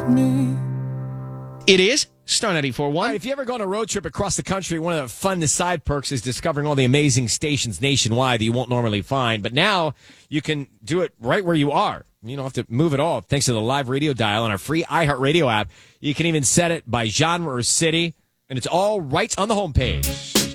It is Star 94.1. Right, if you ever go on a road trip across the country, one of the fun side perks is discovering all the amazing stations nationwide that you won't normally find. But now you can do it right where you are. You don't have to move at all. Thanks to the live radio dial on our free iHeartRadio app. You can even set it by genre or city, and it's all right on the homepage.